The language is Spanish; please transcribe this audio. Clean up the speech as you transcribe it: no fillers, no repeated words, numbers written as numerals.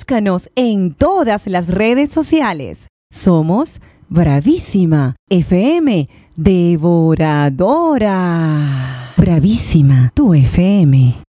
Búscanos en todas las redes sociales. Somos Bravísima FM Devoradora. Bravísima, tu FM.